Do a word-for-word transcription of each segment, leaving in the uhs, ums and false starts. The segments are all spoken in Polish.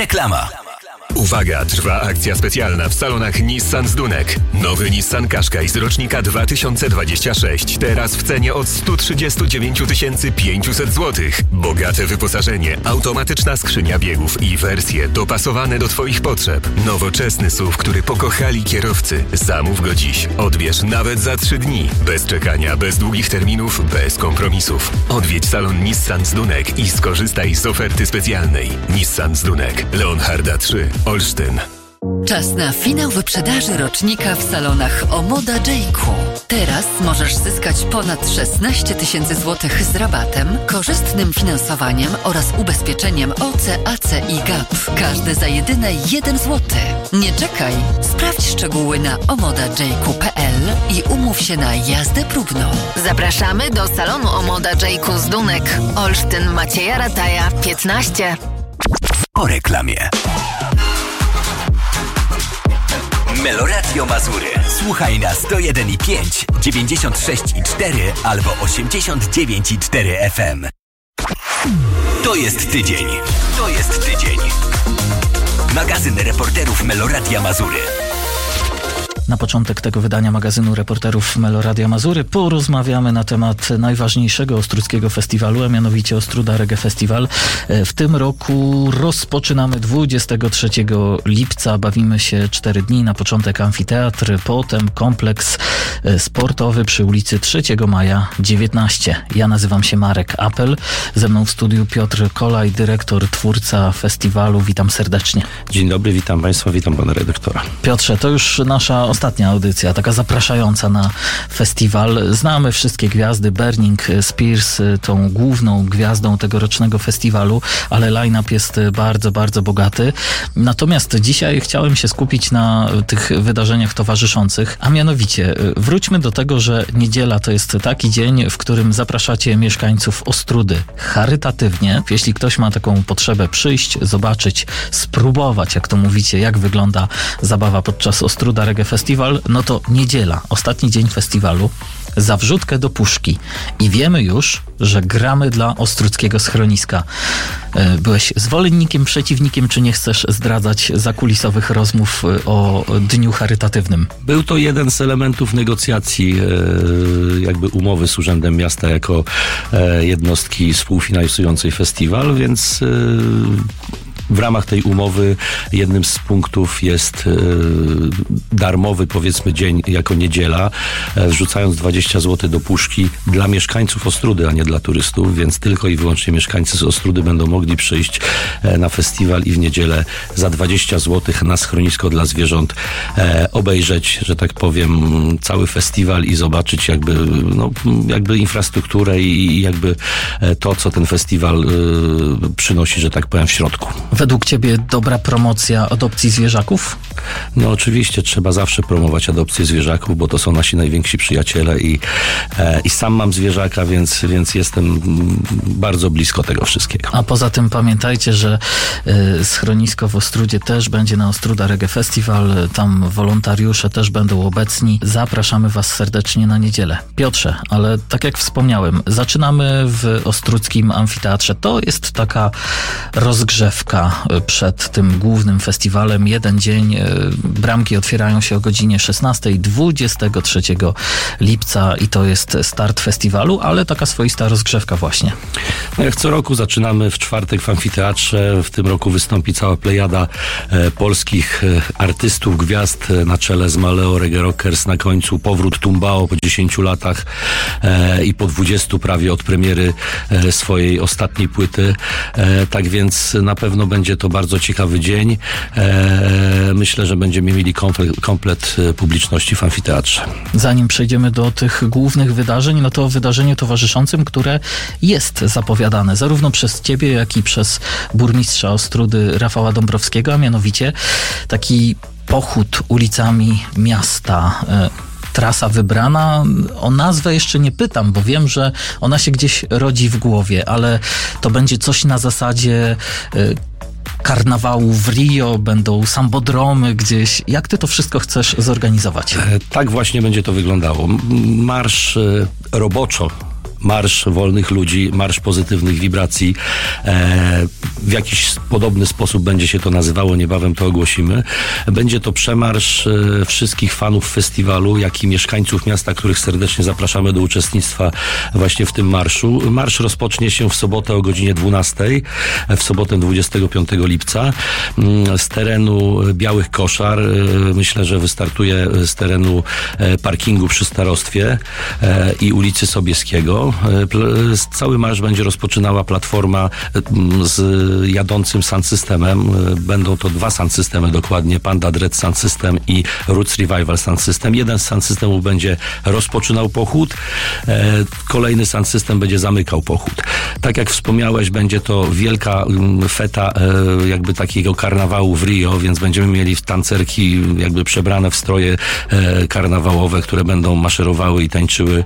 Reklama. Uwaga, trwa akcja specjalna w salonach Nissan Zdunek. Nowy Nissan Qashqai z rocznika dwa tysiące dwudziesty szósty. Teraz w cenie od sto trzydzieści dziewięć tysięcy pięćset złotych. Bogate wyposażenie, automatyczna skrzynia biegów i wersje dopasowane do Twoich potrzeb. Nowoczesny S U V, który pokochali kierowcy. Zamów go dziś. Odbierz nawet za trzy dni. Bez czekania, bez długich terminów, bez kompromisów. Odwiedź salon Nissan Zdunek i skorzystaj z oferty specjalnej. Nissan Zdunek, Leonharda trzy. Olsztyn. Czas na finał wyprzedaży rocznika w salonach Omoda Jayku. Teraz możesz zyskać ponad szesnaście tysięcy złotych z rabatem, korzystnym finansowaniem oraz ubezpieczeniem O C, A C i G A P. Każde za jedyne jeden złoty. Nie czekaj, sprawdź szczegóły na omoda jayku kropka p l i umów się na jazdę próbną. Zapraszamy do salonu Omoda Jayku Zdunek. Olsztyn, Macieja Rataja piętnaście. Po reklamie. Meloradio Mazury. Słuchaj na sto jeden i pięć, dziewięćdziesiąt sześć i cztery albo osiemdziesiąt dziewięć i cztery F M. To jest tydzień. To jest tydzień. Magazyn reporterów Meloradia Mazury. Na początek tego wydania magazynu reporterów Meloradia Mazury porozmawiamy na temat najważniejszego ostródzkiego festiwalu, a mianowicie Ostróda Reggae Festival. W tym roku rozpoczynamy dwudziestego trzeciego lipca. Bawimy się cztery dni. Na początek amfiteatr, potem kompleks sportowy przy ulicy trzeciego maja dziewiętnaście. Ja nazywam się Marek Apel. Ze mną w studiu Piotr Kolaj, dyrektor, twórca festiwalu. Witam serdecznie. Dzień dobry, witam Państwa, witam Pana redaktora. Piotrze, to już nasza ostatnia audycja, taka zapraszająca na festiwal. Znamy wszystkie gwiazdy. Burning Spears, tą główną gwiazdą tegorocznego festiwalu, ale line-up jest bardzo, bardzo bogaty. Natomiast dzisiaj chciałem się skupić na tych wydarzeniach towarzyszących, a mianowicie wróćmy do tego, że niedziela to jest taki dzień, w którym zapraszacie mieszkańców Ostródy charytatywnie. Jeśli ktoś ma taką potrzebę przyjść, zobaczyć, spróbować, jak to mówicie, jak wygląda zabawa podczas Ostróda Reggae Festival, no to niedziela, ostatni dzień festiwalu, za wrzutkę do puszki. I wiemy już, że gramy dla ostródzkiego schroniska. Byłeś zwolennikiem, przeciwnikiem, czy nie chcesz zdradzać zakulisowych rozmów o dniu charytatywnym? Był to jeden z elementów negocjacji jakby umowy z Urzędem Miasta jako jednostki współfinansującej festiwal, więc w ramach tej umowy jednym z punktów jest e, darmowy, powiedzmy, dzień jako niedziela, e, wrzucając dwadzieścia złotych do puszki dla mieszkańców Ostródy, a nie dla turystów, więc tylko i wyłącznie mieszkańcy z Ostródy będą mogli przyjść e, na festiwal i w niedzielę za dwadzieścia złotych na schronisko dla zwierząt e, obejrzeć, że tak powiem, cały festiwal i zobaczyć jakby, no, jakby infrastrukturę i, i jakby e, to, co ten festiwal e, przynosi, że tak powiem, w środku. Według Ciebie dobra promocja adopcji zwierzaków? No oczywiście trzeba zawsze promować adopcję zwierzaków, bo to są nasi najwięksi przyjaciele i, e, i sam mam zwierzaka, więc, więc jestem bardzo blisko tego wszystkiego. A poza tym pamiętajcie, że y, schronisko w Ostródzie też będzie na Ostróda Reggae Festival. Tam wolontariusze też będą obecni. Zapraszamy Was serdecznie na niedzielę. Piotrze, ale tak jak wspomniałem, zaczynamy w Ostródzkim Amfiteatrze. To jest taka rozgrzewka przed tym głównym festiwalem. Jeden dzień. Bramki otwierają się o godzinie szesnastej, dwudziestego trzeciego lipca i to jest start festiwalu, ale taka swoista rozgrzewka właśnie. No jak co roku zaczynamy w czwartek w amfiteatrze. W tym roku wystąpi cała plejada e, polskich e, artystów, gwiazd e, na czele z Maleo Reggae Rockers, na końcu powrót Tumbao po dziesięciu latach e, i po dwudziestu prawie od premiery e, swojej ostatniej płyty. E, tak więc na pewno będzie to bardzo ciekawy dzień. E, myślę, że będziemy mieli komplet, komplet publiczności w amfiteatrze. Zanim przejdziemy do tych głównych wydarzeń, no to wydarzeniu towarzyszącym, które jest zapowiadane zarówno przez Ciebie, jak i przez burmistrza Ostródy Rafała Dąbrowskiego, a mianowicie taki pochód ulicami miasta. Trasa wybrana, o nazwę jeszcze nie pytam, bo wiem, że ona się gdzieś rodzi w głowie, ale to będzie coś na zasadzie y, karnawału w Rio, będą sambodromy gdzieś. Jak ty to wszystko chcesz zorganizować? Tak właśnie będzie to wyglądało. Marsz roboczo marsz wolnych ludzi, marsz pozytywnych wibracji. E, w jakiś podobny sposób będzie się to nazywało, niebawem to ogłosimy. Będzie to przemarsz e, wszystkich fanów festiwalu, jak i mieszkańców miasta, których serdecznie zapraszamy do uczestnictwa właśnie w tym marszu. Marsz rozpocznie się w sobotę o godzinie dwunastej, w sobotę dwudziestego piątego lipca, z terenu Białych Koszar. Myślę, że wystartuje z terenu parkingu przy Starostwie i ulicy Sobieskiego. Cały marsz będzie rozpoczynała platforma z jadącym sound systemem. Będą to dwa sound systemy dokładnie, Panda Dread Sound System i Roots Revival Sound System. Jeden z sound systemów będzie rozpoczynał pochód, kolejny sound system będzie zamykał pochód. Tak jak wspomniałeś, będzie to wielka feta jakby takiego karnawału w Rio, więc będziemy mieli tancerki jakby przebrane w stroje karnawałowe, które będą maszerowały i tańczyły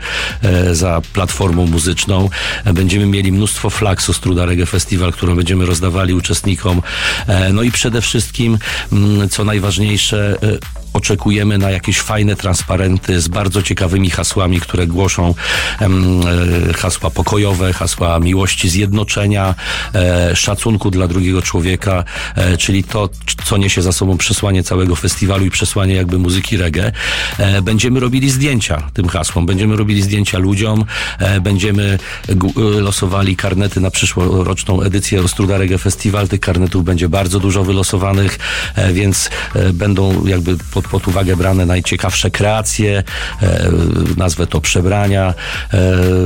za platformą muzyczną. Będziemy mieli mnóstwo flag z Ostruda Reggae Festival, które będziemy rozdawali uczestnikom. No i przede wszystkim, co najważniejsze, oczekujemy na jakieś fajne transparenty z bardzo ciekawymi hasłami, które głoszą um, hasła pokojowe, hasła miłości, zjednoczenia, e, szacunku dla drugiego człowieka, e, czyli to, co niesie za sobą przesłanie całego festiwalu i przesłanie jakby muzyki reggae. E, będziemy robili zdjęcia tym hasłom, będziemy robili zdjęcia ludziom, e, będziemy g- losowali karnety na przyszłoroczną edycję Ostruda Reggae Festival. Tych karnetów będzie bardzo dużo wylosowanych, e, więc e, będą jakby pod pod uwagę brane najciekawsze kreacje, e, nazwę to przebrania, e,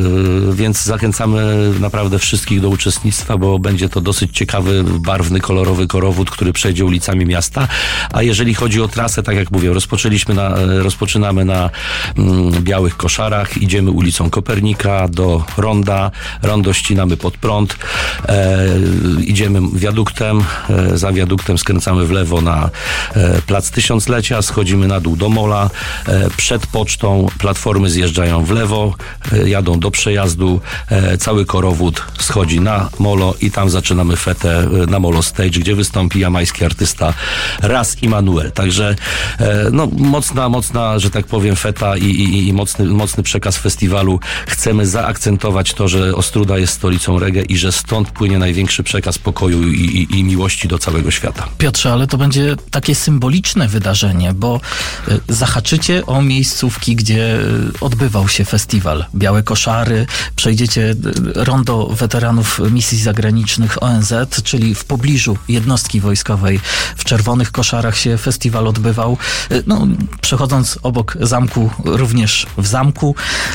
więc zachęcamy naprawdę wszystkich do uczestnictwa, bo będzie to dosyć ciekawy, barwny, kolorowy korowód, który przejdzie ulicami miasta, a jeżeli chodzi o trasę, tak jak mówię, rozpoczęliśmy na, rozpoczynamy na mm, Białych Koszarach, idziemy ulicą Kopernika do Ronda, Rondo ścinamy pod prąd, e, idziemy wiaduktem, e, za wiaduktem skręcamy w lewo na e, Plac Tysiąclecia, schodzimy na dół do Mola, e, przed pocztą platformy zjeżdżają w lewo, e, jadą do przejazdu, e, cały korowód schodzi na Molo i tam zaczynamy fetę e, na Molo Stage, gdzie wystąpi jamański artysta Ras Immanuel. Także e, no, mocna, mocna, że tak powiem, feta i, i, i mocny, mocny przekaz festiwalu. Chcemy zaakcentować to, że Ostruda jest stolicą reggae i że stąd płynie największy przekaz pokoju i, i, i miłości do całego świata. Piotrze, ale to będzie takie symboliczne wydarzenie, bo zahaczycie o miejscówki, gdzie odbywał się festiwal. Białe Koszary, przejdziecie rondo weteranów misji zagranicznych O N Z, czyli w pobliżu jednostki wojskowej. W Czerwonych Koszarach się festiwal odbywał. No, przechodząc obok zamku, również w zamku.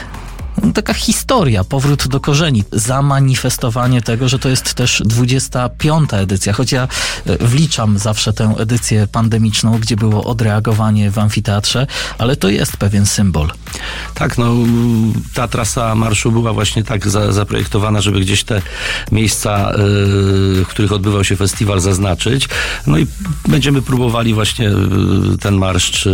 Taka historia, powrót do korzeni, zamanifestowanie tego, że to jest też dwudziesta piąta edycja, choć ja wliczam zawsze tę edycję pandemiczną, gdzie było odreagowanie w amfiteatrze, ale to jest pewien symbol. Tak, no ta trasa marszu była właśnie tak za, zaprojektowana, żeby gdzieś te miejsca, yy, w których odbywał się festiwal, zaznaczyć. No i będziemy próbowali właśnie yy, ten marsz,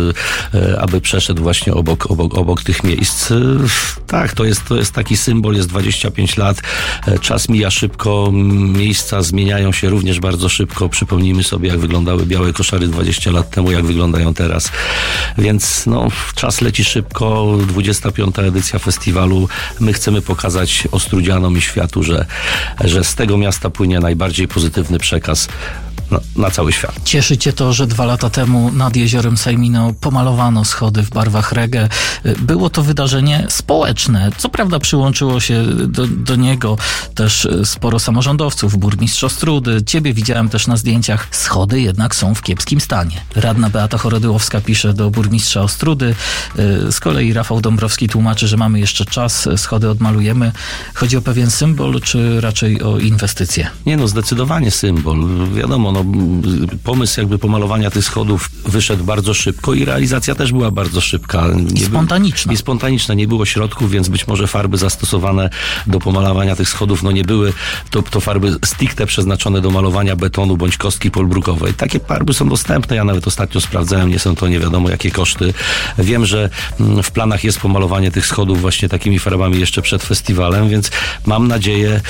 yy, aby przeszedł właśnie obok, obok, obok tych miejsc. Yy, tak, to jest, to jest taki symbol, jest dwadzieścia pięć lat, yy, czas mija szybko, miejsca zmieniają się również bardzo szybko. Przypomnijmy sobie, jak wyglądały Białe Koszary dwadzieścia lat temu, jak wyglądają teraz. Więc no, czas leci szybko. dwudziesta piąta edycja festiwalu. My chcemy pokazać Ostrudzianom i światu, że, że z tego miasta płynie najbardziej pozytywny przekaz na, na cały świat. Cieszy cię to, że dwa lata temu nad Jeziorem Sejminą pomalowano schody w barwach reggae. Było to wydarzenie społeczne. Co prawda przyłączyło się do, do niego też sporo samorządowców, burmistrz Ostrudy. Ciebie widziałem też na zdjęciach. Schody jednak są w kiepskim stanie. Radna Beata Choredyłowska pisze do burmistrza Ostrudy. Z kolei Rafał Dąbrowski tłumaczy, że mamy jeszcze czas, schody odmalujemy. Chodzi o pewien symbol, czy raczej o inwestycje? Nie no, zdecydowanie symbol. Wiadomo, no, pomysł jakby pomalowania tych schodów wyszedł bardzo szybko i realizacja też była bardzo szybka. Nie I spontaniczna. I spontaniczna. Nie było środków, więc być może farby zastosowane do pomalowania tych schodów, no nie były to, to farby stricte przeznaczone do malowania betonu bądź kostki polbrukowej. Takie farby są dostępne. Ja nawet ostatnio sprawdzałem, nie są to nie wiadomo jakie koszty. Wiem, że w planach jest pomalowanie tych schodów właśnie takimi farbami jeszcze przed festiwalem, więc mam nadzieję,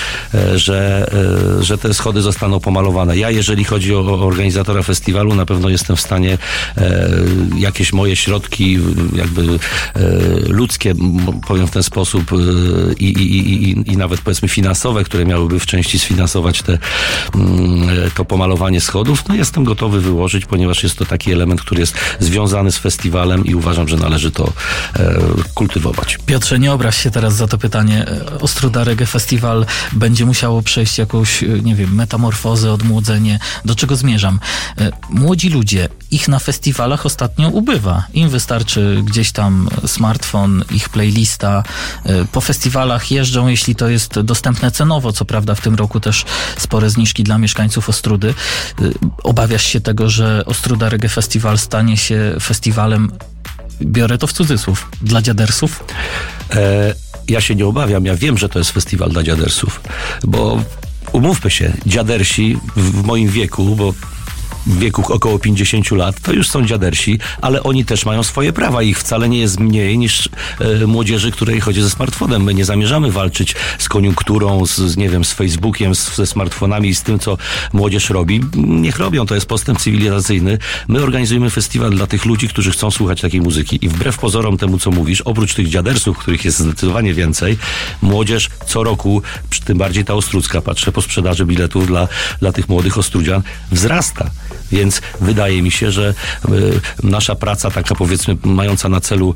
że, że te schody zostaną pomalowane. Ja, jeżeli chodzi o organizatora festiwalu, na pewno jestem w stanie jakieś moje środki jakby ludzkie powiem w ten sposób, i, i, i, i nawet powiedzmy finansowe, które miałyby w części sfinansować te, to pomalowanie schodów, no jestem gotowy wyłożyć, ponieważ jest to taki element, który jest związany z festiwalem i uważam, że należy to e, kultywować. Piotrze, nie obraź się teraz za to pytanie. Ostróda Reggae Festival będzie musiało przejść jakąś, nie wiem, metamorfozę, odmłodzenie. Do czego zmierzam? Młodzi ludzie, ich na festiwalach ostatnio ubywa. Im wystarczy gdzieś tam smartfon, ich playlista. Po festiwalach jeżdżą, jeśli to jest dostępne cenowo, co prawda w tym roku też spore zniżki dla mieszkańców Ostródy. Obawiasz się tego, że Ostróda Reggae Festival stanie się festiwalem, biorę to w cudzysłów, dla dziadersów? E, ja się nie obawiam, ja wiem, że to jest festiwal dla dziadersów, bo umówmy się, dziadersi w, w moim wieku, bo w wieku około pięćdziesięciu lat, to już są dziadersi, ale oni też mają swoje prawa. Ich wcale nie jest mniej niż e, młodzieży, której chodzi ze smartfonem. My nie zamierzamy walczyć z koniunkturą, z, z nie wiem, z Facebookiem, z, ze smartfonami i z tym, co młodzież robi. Niech robią, to jest postęp cywilizacyjny. My organizujemy festiwal dla tych ludzi, którzy chcą słuchać takiej muzyki. I wbrew pozorom temu, co mówisz, oprócz tych dziadersów, których jest zdecydowanie więcej, młodzież co roku, tym bardziej ta ostródzka, patrzę po sprzedaży biletów dla, dla tych młodych Ostródzian, wzrasta. Więc wydaje mi się, że y, nasza praca taka, powiedzmy, mająca na celu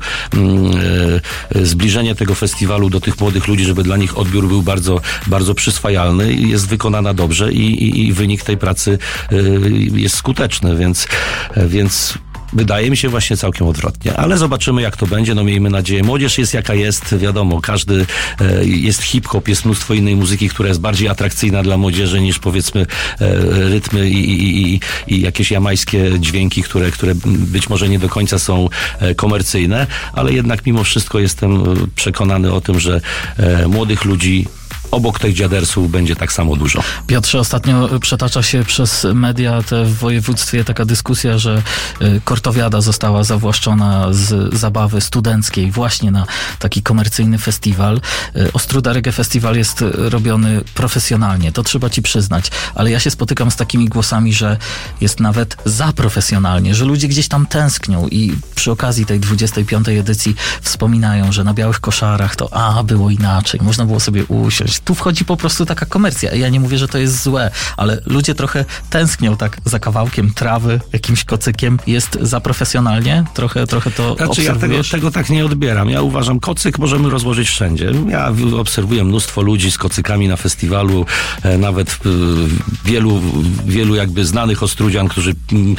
y, y, zbliżenie tego festiwalu do tych młodych ludzi, żeby dla nich odbiór był bardzo, bardzo przyswajalny, jest wykonana dobrze i, i, i wynik tej pracy y, jest skuteczny, więc, y, więc wydaje mi się właśnie całkiem odwrotnie. Ale zobaczymy, jak to będzie. No miejmy nadzieję. Młodzież jest jaka jest. Wiadomo, każdy e, jest hip-hop, jest mnóstwo innej muzyki, która jest bardziej atrakcyjna dla młodzieży niż powiedzmy e, rytmy i, i, i, i jakieś jamańskie dźwięki, które, które być może nie do końca są e, komercyjne, ale jednak mimo wszystko jestem przekonany o tym, że e, młodych ludzi obok tych dziadersów będzie tak samo dużo. Piotrze, ostatnio przetacza się przez media te w województwie taka dyskusja, że Kortowiada została zawłaszczona z zabawy studenckiej właśnie na taki komercyjny festiwal. Ostróda Reggae Festival jest robiony profesjonalnie, to trzeba ci przyznać, ale ja się spotykam z takimi głosami, że jest nawet za profesjonalnie, że ludzie gdzieś tam tęsknią i przy okazji tej dwudziestej piątej edycji wspominają, że na białych koszarach to a, było inaczej, można było sobie usiąść. Tu wchodzi po prostu taka komercja. Ja nie mówię, że to jest złe, ale ludzie trochę tęsknią tak za kawałkiem trawy, jakimś kocykiem. Jest za profesjonalnie? Trochę, trochę to znaczy, obserwujesz? Ja tego, tego tak nie odbieram. Ja uważam, kocyk możemy rozłożyć wszędzie. Ja obserwuję mnóstwo ludzi z kocykami na festiwalu, e, nawet e, wielu, wielu jakby znanych Ostródzian, którzy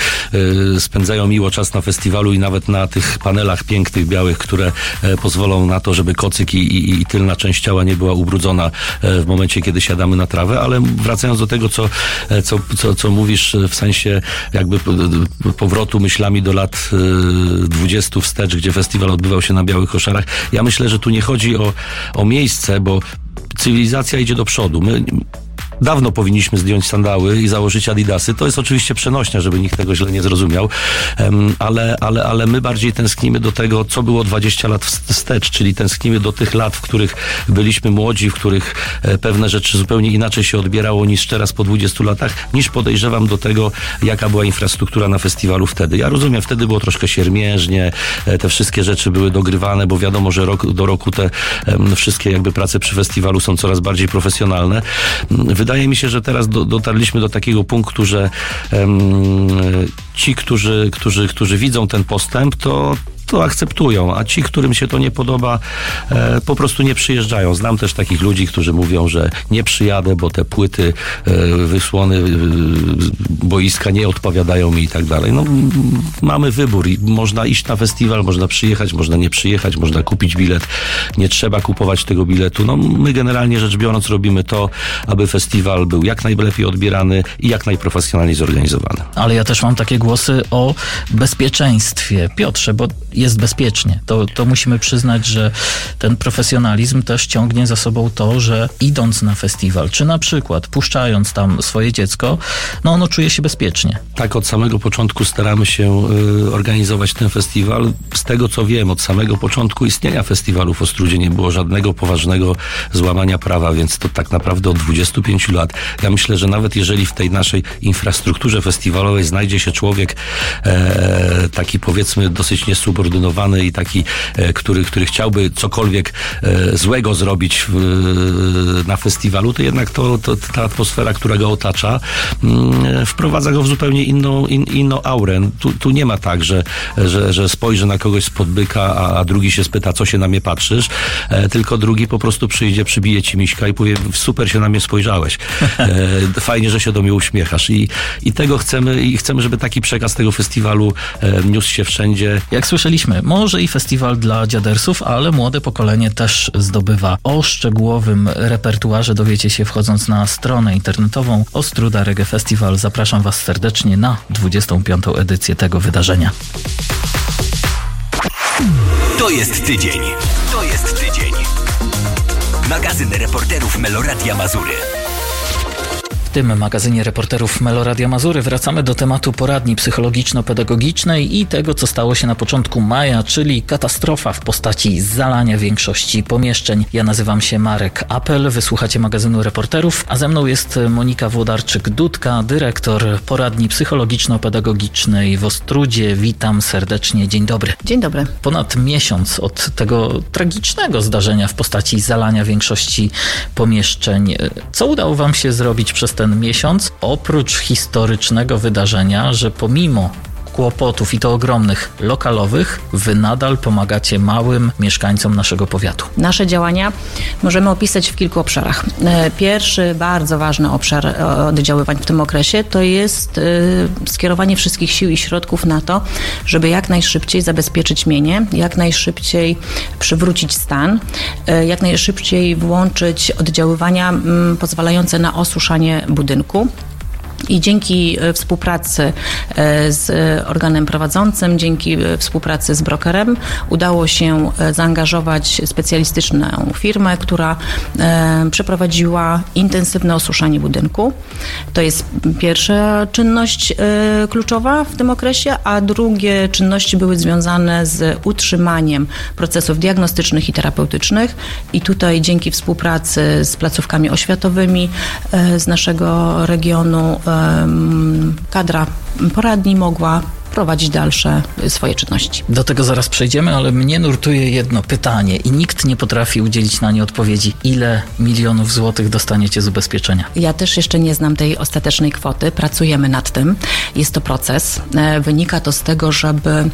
e, spędzają miło czas na festiwalu i nawet na tych panelach pięknych, białych, które e, pozwolą na to, żeby kocyk i, i, i tylna część ciała nie była ubrudzona w momencie, kiedy siadamy na trawę, ale wracając do tego, co, co, co, co mówisz w sensie jakby powrotu myślami do lat dwudziestu wstecz, gdzie festiwal odbywał się na białych koszarach, ja myślę, że tu nie chodzi o, o miejsce, bo cywilizacja idzie do przodu. My dawno powinniśmy zdjąć sandały i założyć adidasy. To jest oczywiście przenośnia, żeby nikt tego źle nie zrozumiał, um, ale, ale, ale my bardziej tęsknimy do tego, co było dwadzieścia lat wstecz, czyli tęsknimy do tych lat, w których byliśmy młodzi, w których e, pewne rzeczy zupełnie inaczej się odbierało niż teraz po dwudziestu latach, niż podejrzewam do tego, jaka była infrastruktura na festiwalu wtedy. Ja rozumiem, wtedy było troszkę siermiężnie, e, te wszystkie rzeczy były dogrywane, bo wiadomo, że rok do roku te e, wszystkie jakby prace przy festiwalu są coraz bardziej profesjonalne. Wydaje mi się, że teraz do, dotarliśmy do takiego punktu, że um, ci, którzy, którzy, którzy widzą ten postęp, to to akceptują, a ci, którym się to nie podoba, e, po prostu nie przyjeżdżają. Znam też takich ludzi, którzy mówią, że nie przyjadę, bo te płyty, e, wysłony e, boiska nie odpowiadają mi i tak dalej. No, m, mamy wybór i można iść na festiwal, można przyjechać, można nie przyjechać, można kupić bilet. Nie trzeba kupować tego biletu. No, my generalnie rzecz biorąc robimy to, aby festiwal był jak najlepiej odbierany i jak najprofesjonalniej zorganizowany. Ale ja też mam takie głosy o bezpieczeństwie. Piotrze, bo jest bezpiecznie. To, to musimy przyznać, że ten profesjonalizm też ciągnie za sobą to, że idąc na festiwal, czy na przykład puszczając tam swoje dziecko, no ono czuje się bezpiecznie. Tak, od samego początku staramy się y, organizować ten festiwal. Z tego, co wiem, od samego początku istnienia festiwalu w Ostródzie nie było żadnego poważnego złamania prawa, więc to tak naprawdę od dwudziestu pięciu lat. Ja myślę, że nawet jeżeli w tej naszej infrastrukturze festiwalowej znajdzie się człowiek e, taki, powiedzmy, dosyć niesubordynowany, skoordynowany i taki, który, który chciałby cokolwiek złego zrobić w, na festiwalu, to jednak to, to, ta atmosfera, która go otacza, wprowadza go w zupełnie inną, in, inną aurę. Tu, tu nie ma tak, że, że, że spojrzy na kogoś spod byka, a, a drugi się spyta, co się na mnie patrzysz, e, tylko drugi po prostu przyjdzie, przybije ci miśka i powie, super się na mnie spojrzałeś. E, fajnie, że się do mnie uśmiechasz. I, i tego chcemy, i chcemy, żeby taki przekaz tego festiwalu e, niósł się wszędzie. Jak słyszeliśmy, może i festiwal dla dziadersów, ale młode pokolenie też zdobywa. O szczegółowym repertuarze dowiecie się wchodząc na stronę internetową Ostróda Reggae Festival. Zapraszam Was serdecznie na dwudziestą piątą edycję tego wydarzenia. To jest tydzień. To jest tydzień. Magazyn reporterów Meloradia Mazury. W tym magazynie reporterów Meloradia Mazury wracamy do tematu poradni psychologiczno-pedagogicznej i tego, co stało się na początku maja, czyli katastrofa w postaci zalania większości pomieszczeń. Ja nazywam się Marek Apel, wysłuchacie magazynu reporterów, a ze mną jest Monika Włodarczyk-Dudka, dyrektor poradni psychologiczno-pedagogicznej w Ostródzie. Witam serdecznie, dzień dobry. Dzień dobry. Ponad miesiąc od tego tragicznego zdarzenia w postaci zalania większości pomieszczeń. Co udało Wam się zrobić przez ten miesiąc, oprócz historycznego wydarzenia, że pomimo kłopotów i to ogromnych, lokalowych, wy nadal pomagacie małym mieszkańcom naszego powiatu? Nasze działania możemy opisać w kilku obszarach. Pierwszy, bardzo ważny obszar oddziaływań w tym okresie to jest skierowanie wszystkich sił i środków na to, żeby jak najszybciej zabezpieczyć mienie, jak najszybciej przywrócić stan, jak najszybciej włączyć oddziaływania pozwalające na osuszanie budynku. I dzięki współpracy z organem prowadzącym, dzięki współpracy z brokerem udało się zaangażować specjalistyczną firmę, która przeprowadziła intensywne osuszanie budynku. To jest pierwsza czynność kluczowa w tym okresie, a drugie czynności były związane z utrzymaniem procesów diagnostycznych i terapeutycznych. I tutaj dzięki współpracy z placówkami oświatowymi z naszego regionu kadra poradni mogła prowadzić dalsze swoje czynności. Do tego zaraz przejdziemy, ale mnie nurtuje jedno pytanie i nikt nie potrafi udzielić na nie odpowiedzi. Ile milionów złotych dostaniecie z ubezpieczenia? Ja też jeszcze nie znam tej ostatecznej kwoty. Pracujemy nad tym. Jest to proces. Wynika to z tego, żeby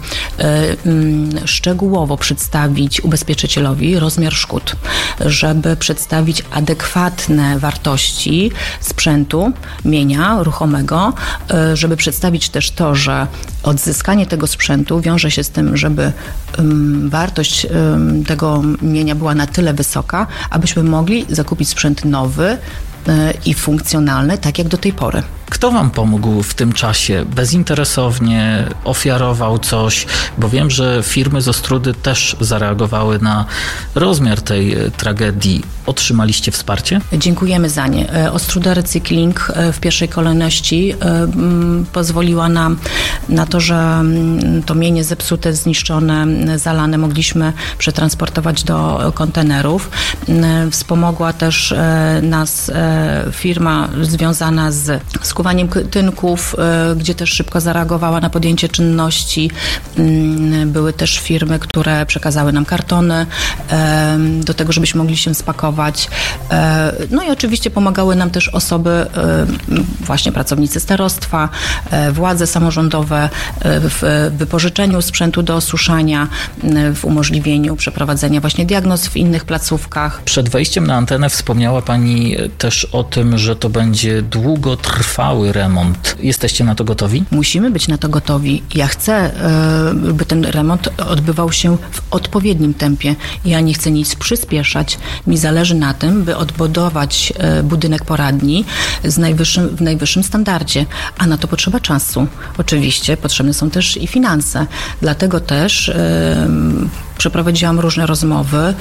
szczegółowo przedstawić ubezpieczycielowi rozmiar szkód, żeby przedstawić adekwatne wartości sprzętu, mienia ruchomego, żeby przedstawić też to, że odzyskanie tego sprzętu wiąże się z tym, żeby um, wartość um, tego mienia była na tyle wysoka, abyśmy mogli zakupić sprzęt nowy i funkcjonalny, tak jak do tej pory. Kto Wam pomógł w tym czasie? Bezinteresownie ofiarował coś? Bo wiem, że firmy z Ostródy też zareagowały na rozmiar tej tragedii. Otrzymaliście wsparcie? Dziękujemy za nie. Ostróda Recykling w pierwszej kolejności pozwoliła nam na to, że to mienie zepsute, zniszczone, zalane mogliśmy przetransportować do kontenerów. Wspomogła też nas firma związana z skuwaniem tynków, gdzie też szybko zareagowała na podjęcie czynności. Były też firmy, które przekazały nam kartony do tego, żebyśmy mogli się spakować. No i oczywiście pomagały nam też osoby, właśnie pracownicy starostwa, władze samorządowe w wypożyczeniu sprzętu do osuszania, w umożliwieniu przeprowadzenia właśnie diagnoz w innych placówkach. Przed wejściem na antenę wspomniała Pani też o tym, że to będzie długotrwały remont. Jesteście na to gotowi? Musimy być na to gotowi. Ja chcę, by ten remont odbywał się w odpowiednim tempie. Ja nie chcę nic przyspieszać. Mi zależy na tym, by odbudować budynek poradni z najwyższym, w najwyższym standardzie, a na to potrzeba czasu. Oczywiście potrzebne są też i finanse. Dlatego też yy, przeprowadziłam różne rozmowy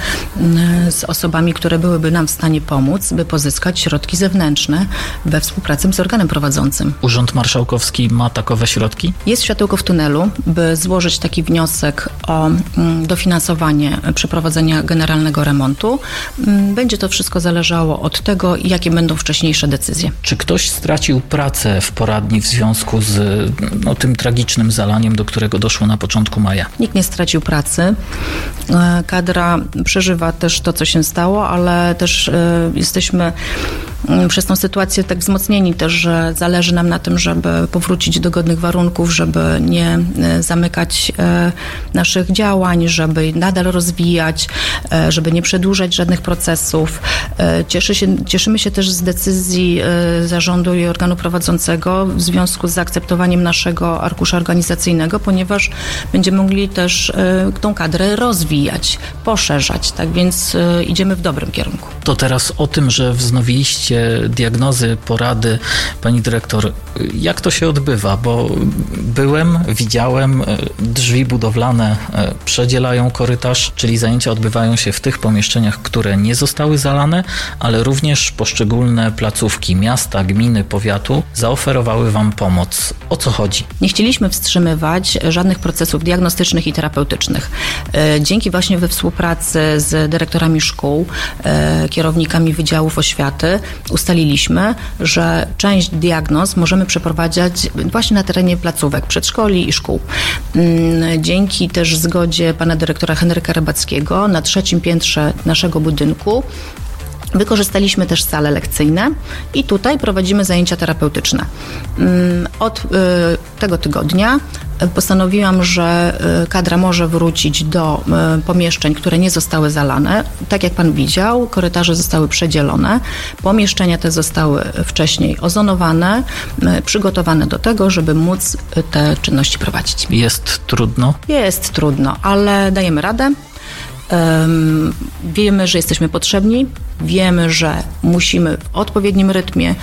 z osobami, które byłyby nam w stanie pomóc, by pozyskać środki zewnętrzne we współpracy z organem prowadzącym. Urząd Marszałkowski ma takowe środki? Jest światełko w tunelu, by złożyć taki wniosek o dofinansowanie przeprowadzenia generalnego remontu. Będzie to wszystko zależało od tego, jakie będą wcześniejsze decyzje. Czy ktoś stracił pracę w poradni w związku z no, tym tragicznym zalaniem, do którego doszło na początku maja? Nikt nie stracił pracy. Kadra przeżywa też to, co się stało, ale też jesteśmy przez tą sytuację tak wzmocnieni też, że zależy nam na tym, żeby powrócić do godnych warunków, żeby nie zamykać naszych działań, żeby nadal rozwijać, żeby nie przedłużać żadnych procesów. Cieszy się, cieszymy się też z decyzji zarządu i organu prowadzącego w związku z zaakceptowaniem naszego arkusza organizacyjnego, ponieważ będziemy mogli też tą kadrę rozwijać, poszerzać, tak więc idziemy w dobrym kierunku. To teraz o tym, że wznowiliście diagnozy, porady. Pani dyrektor, jak to się odbywa? Bo byłem, widziałem, drzwi budowlane przedzielają korytarz, czyli zajęcia odbywają się w tych pomieszczeniach, które nie zostały zalane, ale również poszczególne placówki miasta, gminy, powiatu zaoferowały Wam pomoc. O co chodzi? Nie chcieliśmy wstrzymywać żadnych procesów diagnostycznych i terapeutycznych. Dzięki właśnie we współpracy z dyrektorami szkół, kierownikami wydziałów oświaty ustaliliśmy, że część diagnoz możemy przeprowadzać właśnie na terenie placówek, przedszkoli i szkół. Dzięki też zgodzie pana dyrektora Henryka Rybackiego na trzecim piętrze naszego budynku wykorzystaliśmy też sale lekcyjne i tutaj prowadzimy zajęcia terapeutyczne. Od tego tygodnia postanowiłam, że kadra może wrócić do pomieszczeń, które nie zostały zalane. Tak jak pan widział, korytarze zostały przedzielone, pomieszczenia te zostały wcześniej ozonowane, przygotowane do tego, żeby móc te czynności prowadzić. Jest trudno? Jest trudno, ale dajemy radę. Um, wiemy, że jesteśmy potrzebni, wiemy, że musimy w odpowiednim rytmie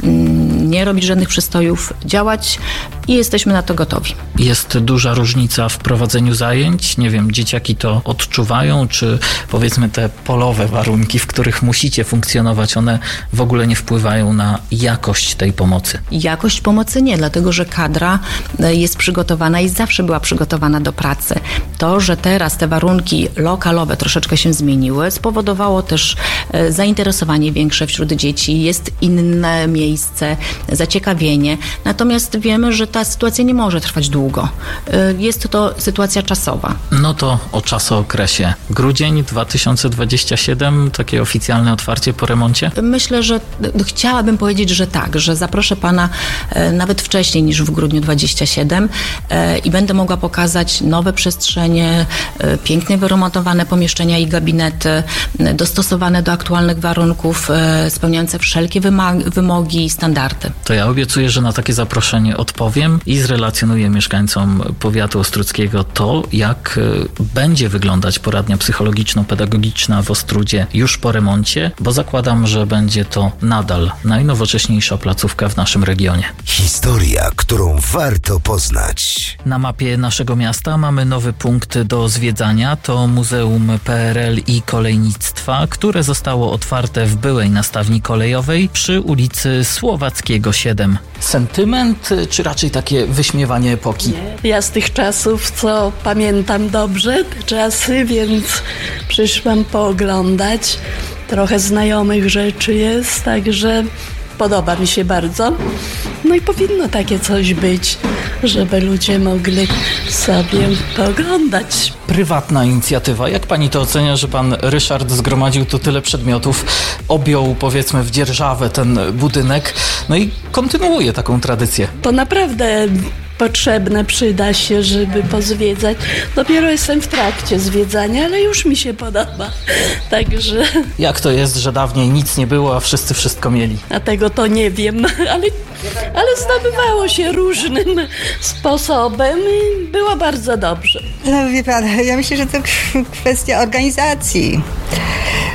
um, nie robić żadnych przystojów, działać i jesteśmy na to gotowi. Jest duża różnica w prowadzeniu zajęć? Nie wiem, dzieciaki to odczuwają, czy powiedzmy te polowe warunki, w których musicie funkcjonować, one w ogóle nie wpływają na jakość tej pomocy? Jakość pomocy nie, dlatego że kadra jest przygotowana i zawsze była przygotowana do pracy. To, że teraz te warunki lokalowe troszeczkę się zmieniły, spowodowało też zainteresowanie większe wśród dzieci, jest inne miejsce, zaciekawienie. Natomiast wiemy, że ta sytuacja nie może trwać długo. Jest to sytuacja czasowa. No to o czasookresie. Grudzień dwa tysiące dwudziesty siódmy, takie oficjalne otwarcie po remoncie? Myślę, że chciałabym powiedzieć, że tak, że zaproszę pana nawet wcześniej niż w grudniu dwudziestym siódmym i będę mogła pokazać nowe przestrzenie, pięknie wyremontowane pomieszczenia i gabinety, dostosowane do aktualnych warunków, spełniające wszelkie wymogi i standardy. To ja obiecuję, że na takie zaproszenie odpowiem i zrelacjonuję mieszkańcom powiatu ostródzkiego to, jak będzie wyglądać poradnia psychologiczno-pedagogiczna w Ostródzie już po remoncie, bo zakładam, że będzie to nadal najnowocześniejsza placówka w naszym regionie. Historia, którą warto poznać. Na mapie naszego miasta mamy nowy punkt do zwiedzania. To Muzeum P R L i Kolejnictwa, które zostało otwarte w byłej nastawni kolejowej przy ulicy Słowackiego siedem. Sentyment, czy raczej takie wyśmiewanie epoki? Nie. Ja z tych czasów, co pamiętam dobrze, te czasy, więc przyszłam pooglądać. Trochę znajomych rzeczy jest, także podoba mi się bardzo. No i powinno takie coś być, żeby ludzie mogli sobie pooglądać. Prywatna inicjatywa. Jak pani to ocenia, że pan Ryszard zgromadził tu tyle przedmiotów, objął powiedzmy w dzierżawę ten budynek, no i kontynuuje taką tradycję? To naprawdę potrzebne, przyda się, żeby pozwiedzać. Dopiero jestem w trakcie zwiedzania, ale już mi się podoba. Także... Jak to jest, że dawniej nic nie było, a wszyscy wszystko mieli? A tego to nie wiem, ale, ale zdobywało się różnym sposobem i było bardzo dobrze. No wie pan, ja myślę, że to kwestia organizacji.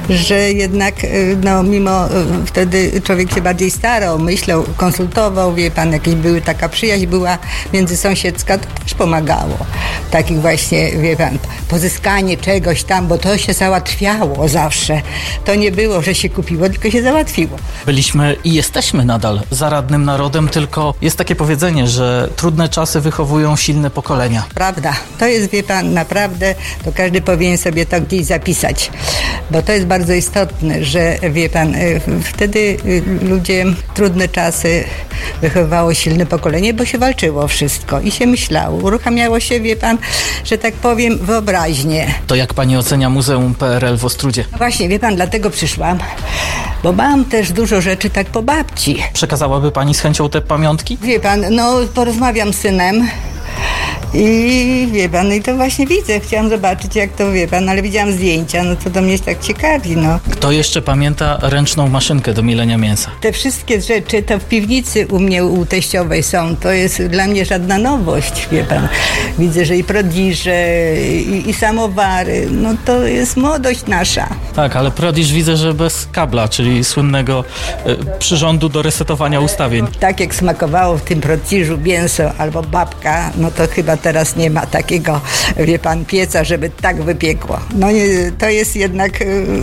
że jednak no mimo wtedy człowiek się bardziej starał, myślał, konsultował, wie pan, jakieś były, taka przyjaźń była międzysąsiedzka, to też pomagało. Takich właśnie, wie pan, pozyskanie czegoś tam, bo to się załatwiało zawsze. To nie było, że się kupiło, tylko się załatwiło. Byliśmy i jesteśmy nadal zaradnym narodem, tylko jest takie powiedzenie, że trudne czasy wychowują silne pokolenia. Prawda. To jest, wie pan, naprawdę, to każdy powinien sobie to gdzieś zapisać, bo to jest bardzo istotne, że wie pan, wtedy ludzie, trudne czasy wychowywało silne pokolenie, bo się walczyło o wszystko i się myślało. Uruchamiało się, wie pan, że tak powiem, wyobraźnię. To jak pani ocenia Muzeum P R L w Ostródzie? Właśnie, wie pan, dlatego przyszłam, bo mam też dużo rzeczy tak po babci. Przekazałaby pani z chęcią te pamiątki? Wie pan, no porozmawiam z synem. I wie pan, i to właśnie widzę, chciałam zobaczyć jak to, wie pan, ale widziałam zdjęcia, no to to mnie tak ciekawi, no. Kto jeszcze pamięta ręczną maszynkę do mielenia mięsa? Te wszystkie rzeczy to w piwnicy u mnie, u teściowej są, to jest dla mnie żadna nowość, wie pan. Widzę, że i prodiże, i, i samowary, no to jest młodość nasza. Tak, ale prodiż widzę, że bez kabla, czyli słynnego y, przyrządu do resetowania ustawień. Tak jak smakowało w tym prodiżu mięso albo babka, no to chyba teraz nie ma takiego, wie pan, pieca, żeby tak wypiekło. No nie, to jest jednak,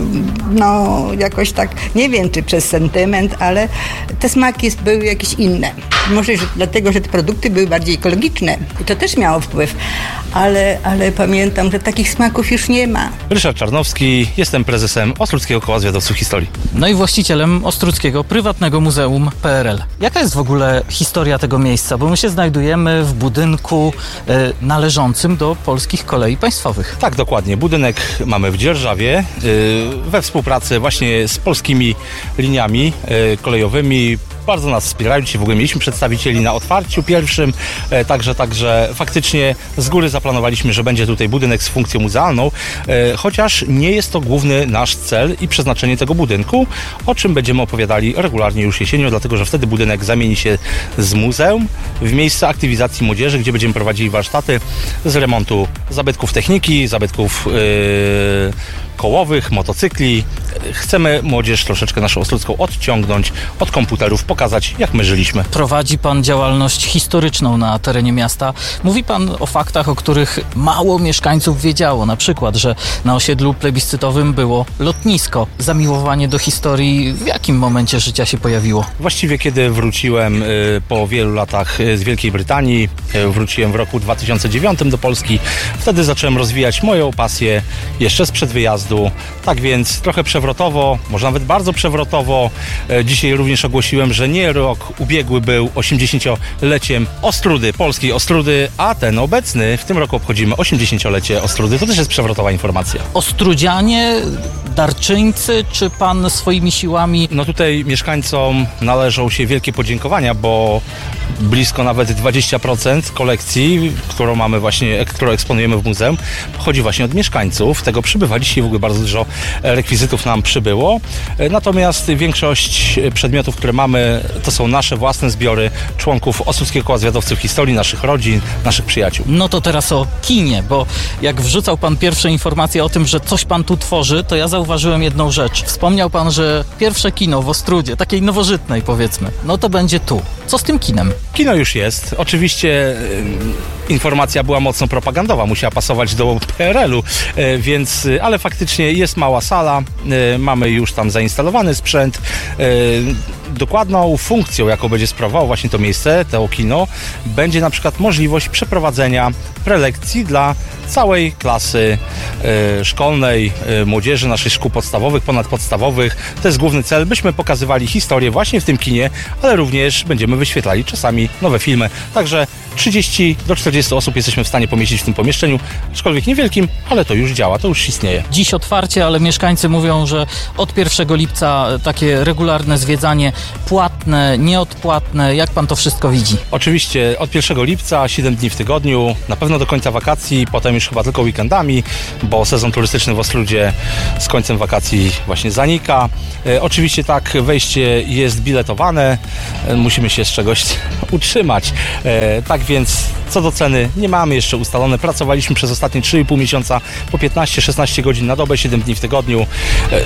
no jakoś tak, nie wiem czy przez sentyment, ale te smaki były jakieś inne. Może że dlatego, że te produkty były bardziej ekologiczne i to też miało wpływ, ale, ale pamiętam, że takich smaków już nie ma. Ryszard Czarnowski, jestem prezesem Ostródzkiego Koła Zwiadowców Historii. No i właścicielem Ostródzkiego Prywatnego Muzeum P R L. Jaka jest w ogóle historia tego miejsca? Bo my się znajdujemy w budynku y, należącym do Polskich Kolei Państwowych. Tak, dokładnie. Budynek mamy w Dzierżawie y, we współpracy właśnie z polskimi liniami y, kolejowymi. Bardzo nas wspierają. Dzisiaj w ogóle mieliśmy przedstawicieli na otwarciu pierwszym, e, także, także faktycznie z góry zaplanowaliśmy, że będzie tutaj budynek z funkcją muzealną, e, chociaż nie jest to główny nasz cel i przeznaczenie tego budynku, o czym będziemy opowiadali regularnie już jesienią, dlatego że wtedy budynek zamieni się z muzeum w miejsce aktywizacji młodzieży, gdzie będziemy prowadzili warsztaty z remontu zabytków techniki, zabytków yy, kołowych, motocykli. Chcemy młodzież troszeczkę naszą ostródzką odciągnąć od komputerów, pokazać jak my żyliśmy. Prowadzi pan działalność historyczną na terenie miasta. Mówi pan o faktach, o których mało mieszkańców wiedziało. Na przykład, że na osiedlu plebiscytowym było lotnisko. Zamiłowanie do historii w jakim momencie życia się pojawiło? Właściwie kiedy wróciłem y, po wielu latach z Wielkiej Brytanii, y, wróciłem w roku dwa tysiące dziewiątym do Polski. Wtedy zacząłem rozwijać moją pasję jeszcze sprzed wyjazdu. Tak więc trochę przewrotowo, może nawet bardzo przewrotowo. Dzisiaj również ogłosiłem, że nie rok ubiegły był osiemdziesięcioleciem Ostródy, polskiej Ostródy, a ten obecny w tym roku obchodzimy osiemdziesięciolecie Ostródy. To też jest przewrotowa informacja. Ostródzianie, darczyńcy, czy pan swoimi siłami? No tutaj mieszkańcom należą się wielkie podziękowania, bo blisko nawet dwadzieścia procent kolekcji, którą mamy właśnie, którą eksponujemy w muzeum, pochodzi właśnie od mieszkańców. Tego przybywa dzisiaj, w ogóle bardzo dużo rekwizytów nam przybyło. Natomiast większość przedmiotów, które mamy, to są nasze własne zbiory członków Ostródzkiego Koła Zwiadowców Historii, naszych rodzin, naszych przyjaciół. No to teraz o kinie, bo jak wrzucał pan pierwsze informacje o tym, że coś pan tu tworzy, to ja zauważyłem jedną rzecz. Wspomniał pan, że pierwsze kino w Ostródzie, takiej nowożytnej powiedzmy, no to będzie tu. Co z tym kinem? Kino już jest. Oczywiście y, informacja była mocno propagandowa, musiała pasować do P R L-u, y, więc, y, ale faktycznie jest mała sala, y, mamy już tam zainstalowany sprzęt. Y, dokładną funkcją, jaką będzie sprawowało właśnie to miejsce, to kino, będzie na przykład możliwość przeprowadzenia prelekcji dla całej klasy y, szkolnej, y, młodzieży naszych szkół podstawowych, ponadpodstawowych. To jest główny cel, byśmy pokazywali historię właśnie w tym kinie, ale również będziemy wyświetlali czasami nowe filmy. Także trzydzieści do czterdziestu osób jesteśmy w stanie pomieścić w tym pomieszczeniu, aczkolwiek niewielkim, ale to już działa, to już istnieje. Dziś otwarcie, ale mieszkańcy mówią, że od pierwszego lipca takie regularne zwiedzanie, płatne, nieodpłatne. Jak pan to wszystko widzi? Oczywiście od pierwszego lipca, siedem dni w tygodniu, na pewno do końca wakacji, potem już chyba tylko weekendami, bo sezon turystyczny w Ostródzie z końcem wakacji właśnie zanika. E, oczywiście tak, wejście jest biletowane, e, musimy się z czegoś utrzymać. E, tak więc co do ceny nie mamy jeszcze ustalone. Pracowaliśmy przez ostatnie trzy i pół miesiąca po piętnaście szesnaście godzin na dobę, siedem dni w tygodniu. E,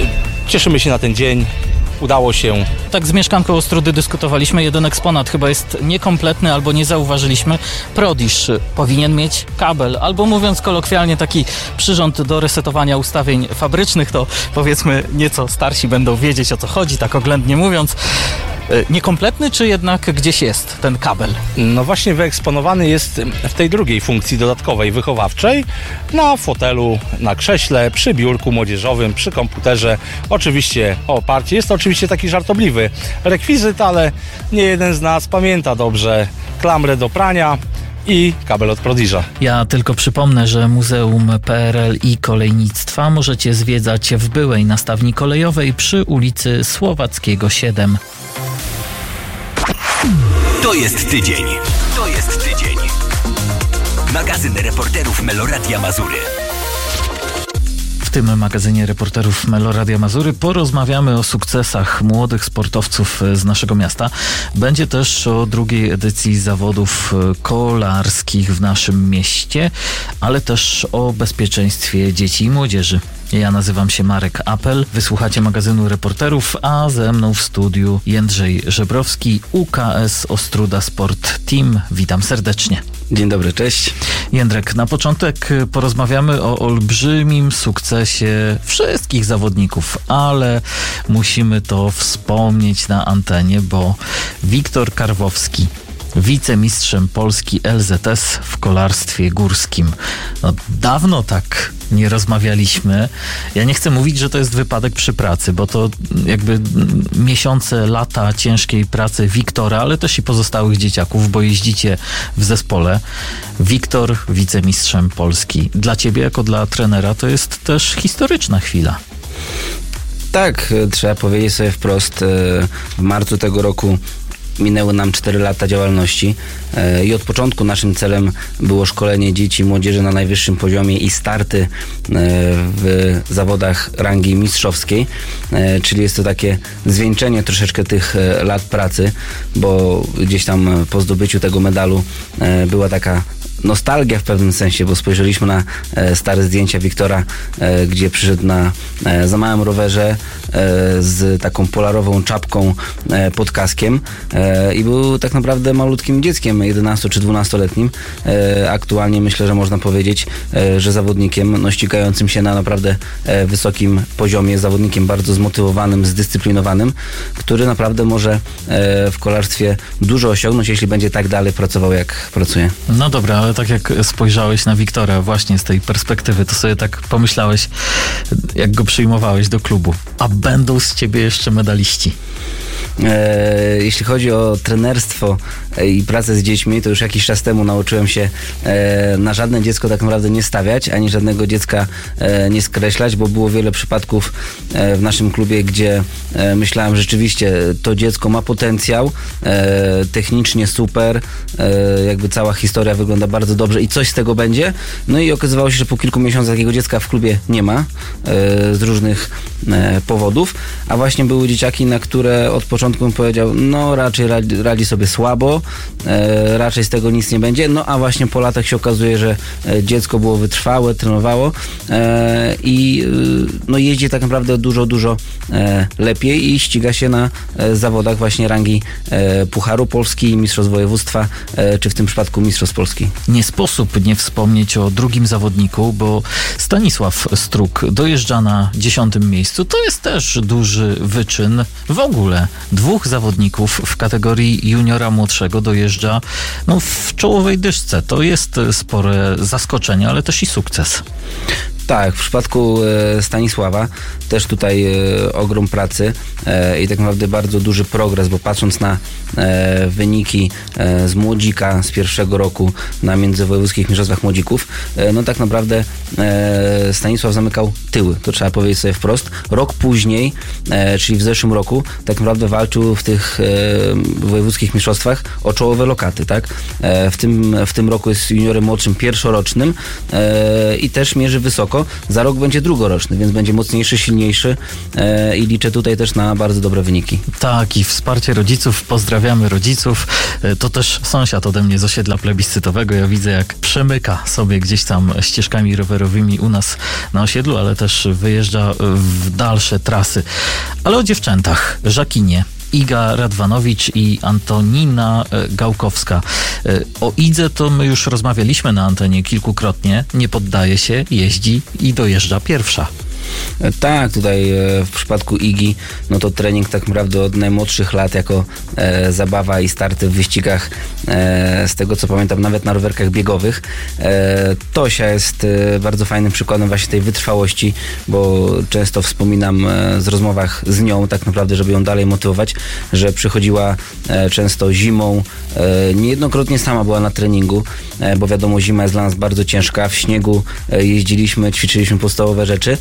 cieszymy się na ten dzień. Udało się. Tak z mieszkanką Ostródy dyskutowaliśmy. Jeden eksponat chyba jest niekompletny albo nie zauważyliśmy. Prodisz powinien mieć kabel, albo mówiąc kolokwialnie taki przyrząd do resetowania ustawień fabrycznych, to powiedzmy nieco starsi będą wiedzieć, o co chodzi, tak oględnie mówiąc. Niekompletny, czy jednak gdzieś jest ten kabel? No właśnie wyeksponowany jest w tej drugiej funkcji dodatkowej, wychowawczej, na fotelu, na krześle, przy biurku młodzieżowym, przy komputerze. Oczywiście o oparcie. Jest to oczywiście taki żartobliwy rekwizyt, ale nie jeden z nas pamięta dobrze klamrę do prania i kabel od Prodisza. Ja tylko przypomnę, że Muzeum P R L i Kolejnictwa możecie zwiedzać w byłej nastawni kolejowej przy ulicy Słowackiego siedem. To jest tydzień. To jest tydzień. Magazyn reporterów Meloradia Mazury. W tym magazynie reporterów Meloradia Mazury porozmawiamy o sukcesach młodych sportowców z naszego miasta. Będzie też o drugiej edycji zawodów kolarskich w naszym mieście, ale też o bezpieczeństwie dzieci i młodzieży. Ja nazywam się Marek Apel, wysłuchacie magazynu reporterów, a ze mną w studiu Jędrzej Żebrowski, U K S Ostróda Sport Team. Witam serdecznie. Dzień dobry, cześć. Jędrek, na początek porozmawiamy o olbrzymim sukcesie wszystkich zawodników, ale musimy to wspomnieć na antenie, bo Wiktor Karwowski, wicemistrzem Polski L Z S w kolarstwie górskim. No, dawno tak nie rozmawialiśmy. Ja nie chcę mówić, że to jest wypadek przy pracy, bo to jakby miesiące, lata ciężkiej pracy Wiktora, ale też i pozostałych dzieciaków, bo jeździcie w zespole. Wiktor wicemistrzem Polski. Dla ciebie, jako dla trenera, to jest też historyczna chwila. Tak, trzeba powiedzieć sobie wprost. W marcu tego roku minęły nam cztery lata działalności i od początku naszym celem było szkolenie dzieci i młodzieży na najwyższym poziomie i starty w zawodach rangi mistrzowskiej, czyli jest to takie zwieńczenie troszeczkę tych lat pracy, bo gdzieś tam po zdobyciu tego medalu była taka nostalgia w pewnym sensie, bo spojrzeliśmy na e, stare zdjęcia Wiktora, e, gdzie przyszedł na e, za małym rowerze e, z taką polarową czapką e, pod kaskiem e, i był tak naprawdę malutkim dzieckiem, jedenasto czy dwunastoletnim. E, aktualnie myślę, że można powiedzieć, e, że zawodnikiem no, ścigającym się na naprawdę e, wysokim poziomie, zawodnikiem bardzo zmotywowanym, zdyscyplinowanym, który naprawdę może e, w kolarstwie dużo osiągnąć, jeśli będzie tak dalej pracował, jak pracuje. No dobra, ale tak jak spojrzałeś na Wiktora właśnie z tej perspektywy, to sobie tak pomyślałeś, jak go przyjmowałeś do klubu. A będą z ciebie jeszcze medaliści. E, jeśli chodzi o trenerstwo i pracę z dziećmi, to już jakiś czas temu nauczyłem się e, na żadne dziecko tak naprawdę nie stawiać, ani żadnego dziecka e, nie skreślać, bo było wiele przypadków e, w naszym klubie, gdzie e, myślałem, że rzeczywiście to dziecko ma potencjał, e, technicznie super, e, jakby cała historia wygląda bardzo dobrze i coś z tego będzie. No i okazywało się, że po kilku miesiącach takiego dziecka w klubie nie ma, e, z różnych e, powodów, a właśnie były dzieciaki, na które od początku bym powiedział, no raczej radzi, radzi sobie słabo, e, raczej z tego nic nie będzie, no a właśnie po latach się okazuje, że e, dziecko było wytrwałe, trenowało e, i e, no jeździ tak naprawdę dużo, dużo e, lepiej i ściga się na e, zawodach właśnie rangi e, Pucharu Polski, Mistrzostw Województwa, e, czy w tym przypadku Mistrzostw Polski. Nie sposób nie wspomnieć o drugim zawodniku, bo Stanisław Struk dojeżdża na dziesiątym miejscu. To jest też duży wyczyn. W ogóle dwóch zawodników w kategorii juniora młodszego dojeżdża no, w czołowej dyszce. To jest spore zaskoczenie, ale też i sukces. Tak, w przypadku e, Stanisława też tutaj e, ogrom pracy e, i tak naprawdę bardzo duży progres, bo patrząc na e, wyniki e, z młodzika z pierwszego roku na międzywojewódzkich mistrzostwach młodzików, e, no tak naprawdę e, Stanisław zamykał tyły, to trzeba powiedzieć sobie wprost. Rok później, e, czyli w zeszłym roku, tak naprawdę walczył w tych e, wojewódzkich mistrzostwach o czołowe lokaty, tak? E, w, tym, w tym roku jest juniorem młodszym pierwszorocznym e, i też mierzy wysoko. okienko. Za rok będzie drugoroczny, więc będzie mocniejszy, silniejszy e, i liczę tutaj też na bardzo dobre wyniki. Tak, i wsparcie rodziców. Pozdrawiamy rodziców. E, to też sąsiad ode mnie z osiedla plebiscytowego. Ja widzę, jak przemyka sobie gdzieś tam ścieżkami rowerowymi u nas na osiedlu, ale też wyjeżdża w dalsze trasy. Ale o dziewczętach. Żakinie. Iga Radwanowicz i Antonina Gałkowska. O Idze to my już rozmawialiśmy na antenie kilkukrotnie. Nie poddaje się, jeździ i dojeżdża pierwsza. Tak, tutaj w przypadku Igi, no to trening tak naprawdę od najmłodszych lat jako e, zabawa i starty w wyścigach, e, z tego co pamiętam, nawet na rowerkach biegowych. E, Tosia jest e, bardzo fajnym przykładem właśnie tej wytrwałości, bo często wspominam e, z rozmowach z nią tak naprawdę, żeby ją dalej motywować, że przychodziła e, często zimą, e, niejednokrotnie sama była na treningu, e, bo wiadomo, zima jest dla nas bardzo ciężka, w śniegu e, jeździliśmy, ćwiczyliśmy podstawowe rzeczy.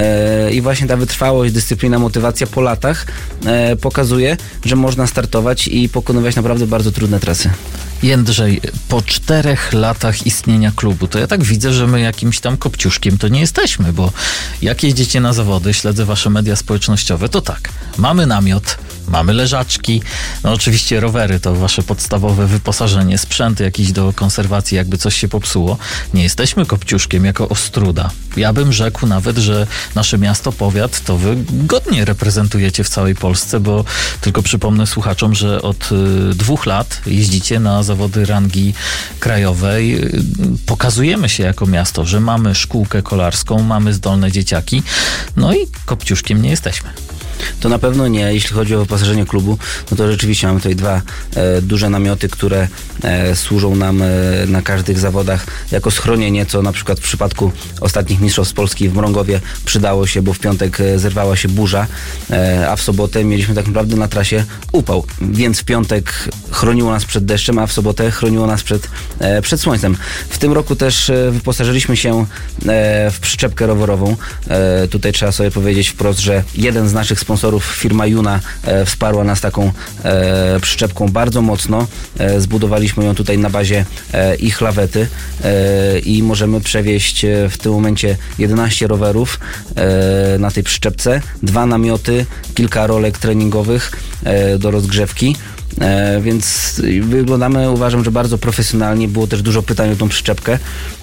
I właśnie ta wytrwałość, dyscyplina, motywacja po latach e, pokazuje, że można startować i pokonywać naprawdę bardzo trudne trasy. Jędrzej, po czterech latach istnienia klubu, to ja tak widzę, że my jakimś tam kopciuszkiem to nie jesteśmy, bo jak jedziecie na zawody, śledzę wasze media społecznościowe, to tak, mamy namiot, mamy leżaczki, no oczywiście rowery to wasze podstawowe wyposażenie, sprzęt jakiś do konserwacji, jakby coś się popsuło. Nie jesteśmy kopciuszkiem jako Ostruda. Ja bym rzekł nawet, że nasze miasto, powiat, to wy godnie reprezentujecie w całej Polsce, bo tylko przypomnę słuchaczom, że od y, dwóch lat jeździcie na zawody rangi krajowej. Y, pokazujemy się jako miasto, że mamy szkółkę kolarską, mamy zdolne dzieciaki, no i kopciuszkiem nie jesteśmy. To na pewno nie. Jeśli chodzi o wyposażenie klubu, no to rzeczywiście mamy tutaj dwa e, duże namioty, które e, służą nam e, na każdych zawodach jako schronienie, co na przykład w przypadku ostatnich mistrzostw Polski w Mrągowie przydało się, bo w piątek e, zerwała się burza, e, a w sobotę mieliśmy tak naprawdę na trasie upał, więc w piątek chroniło nas przed deszczem, a w sobotę chroniło nas przed, e, przed słońcem. W tym roku też e, wyposażyliśmy się e, w przyczepkę rowerową. E, tutaj trzeba sobie powiedzieć wprost, że jeden z naszych sponsorów, firma Juna, e, wsparła nas taką e, przyczepką bardzo mocno. E, zbudowaliśmy ją tutaj na bazie e, ich lawety e, i możemy przewieźć e, w tym momencie jedenaście rowerów e, na tej przyczepce, dwa namioty, kilka rolek treningowych e, do rozgrzewki. E, więc wyglądamy, uważam, że bardzo profesjonalnie. Było też dużo pytań o tą przyczepkę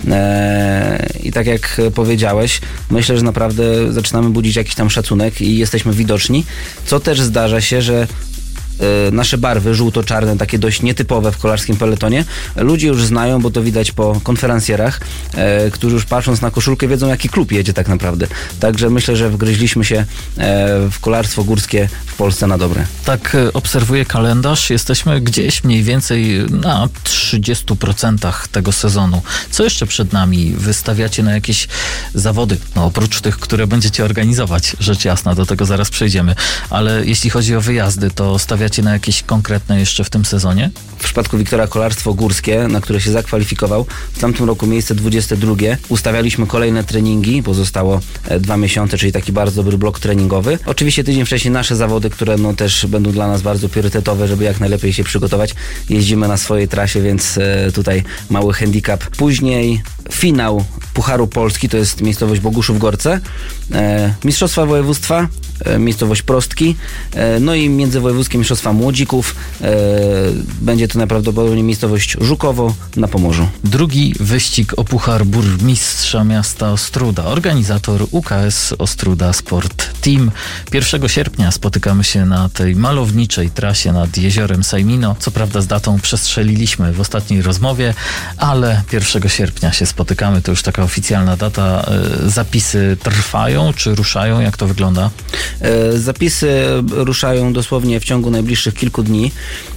e, i tak jak powiedziałeś, myślę, że naprawdę zaczynamy budzić jakiś tam szacunek i jesteśmy widoczni, co też zdarza się, że nasze barwy żółto-czarne, takie dość nietypowe w kolarskim peletonie, ludzie już znają, bo to widać po konferencjerach, e, którzy już patrząc na koszulkę wiedzą, jaki klub jedzie tak naprawdę. Także myślę, że wgryźliśmy się e, w kolarstwo górskie w Polsce na dobre. Tak e, obserwuję kalendarz. Jesteśmy gdzieś mniej więcej na trzydziestu procentach tego sezonu. Co jeszcze przed nami? Wystawiacie na jakieś zawody? No oprócz tych, które będziecie organizować, rzecz jasna, do tego zaraz przejdziemy. Ale jeśli chodzi o wyjazdy, to stawiacie na jakieś konkretne jeszcze w tym sezonie? W przypadku Wiktora kolarstwo górskie, na które się zakwalifikował, w tamtym roku miejsce dwudzieste drugie. Ustawialiśmy kolejne treningi, pozostało dwa miesiące, czyli taki bardzo dobry blok treningowy. Oczywiście tydzień wcześniej nasze zawody, które no też będą dla nas bardzo priorytetowe, żeby jak najlepiej się przygotować. Jeździmy na swojej trasie, więc tutaj mały handicap. Później finał Pucharu Polski, to jest miejscowość Boguszów-Gorce, e, Mistrzostwa Województwa, e, miejscowość Prostki, e, no i międzywojewódzkie Mistrzostwa Młodzików. E, będzie to najprawdopodobniej miejscowość Żukowo na Pomorzu. Drugi wyścig o Puchar Burmistrza Miasta Ostruda. Organizator U K S Ostruda Sport Team. pierwszego sierpnia spotykamy się na tej malowniczej trasie nad jeziorem Sajmino. Co prawda z datą przestrzeliliśmy w ostatniej rozmowie, ale pierwszego sierpnia się spotykamy. To już taka oficjalna data. Zapisy trwają, czy ruszają? Jak to wygląda? Zapisy ruszają dosłownie w ciągu najbliższych kilku dni.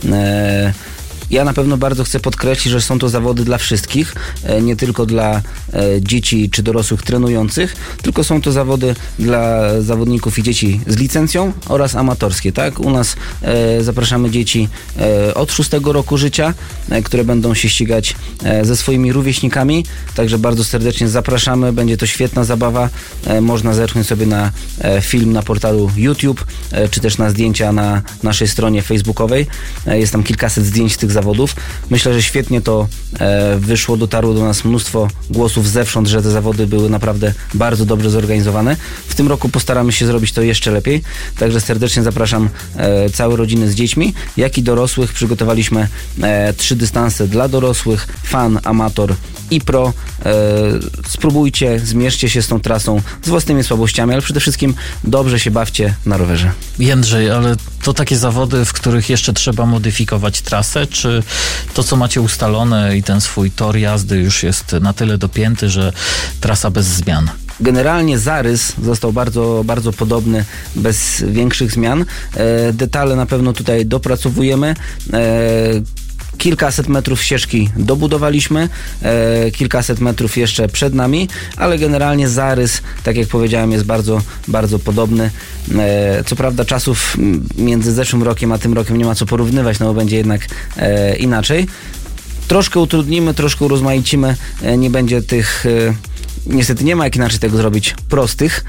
Ja na pewno bardzo chcę podkreślić, że są to zawody dla wszystkich, nie tylko dla dzieci czy dorosłych trenujących, tylko są to zawody dla zawodników i dzieci z licencją oraz amatorskie, tak? U nas e, zapraszamy dzieci e, od szóstego roku życia, e, które będą się ścigać e, ze swoimi rówieśnikami, także bardzo serdecznie zapraszamy, będzie to świetna zabawa, e, można zerknąć sobie na e, film na portalu YouTube, e, czy też na zdjęcia na naszej stronie facebookowej, e, jest tam kilkaset zdjęć z tych zawodów, zawodów. Myślę, że świetnie to e, wyszło, dotarło do nas mnóstwo głosów zewsząd, że te zawody były naprawdę bardzo dobrze zorganizowane. W tym roku postaramy się zrobić to jeszcze lepiej, także serdecznie zapraszam e, całe rodziny z dziećmi, jak i dorosłych. Przygotowaliśmy e, trzy dystanse dla dorosłych, fan, amator i pro. E, spróbujcie, zmierzcie się z tą trasą, z własnymi słabościami, ale przede wszystkim dobrze się bawcie na rowerze. Jędrzej, ale to takie zawody, w których jeszcze trzeba modyfikować trasę, czy to, co macie ustalone i ten swój tor jazdy już jest na tyle dopięty, że trasa bez zmian? Generalnie zarys został bardzo, bardzo podobny, bez większych zmian. E, detale na pewno tutaj dopracowujemy. E, Kilkaset metrów ścieżki dobudowaliśmy, e, kilkaset metrów jeszcze przed nami, ale generalnie zarys, tak jak powiedziałem, jest bardzo, bardzo podobny. E, co prawda czasów między zeszłym rokiem a tym rokiem nie ma co porównywać, no bo będzie jednak e, inaczej. Troszkę utrudnimy, troszkę urozmaicimy, e, nie będzie tych... E, Niestety nie ma jak inaczej tego zrobić prostych,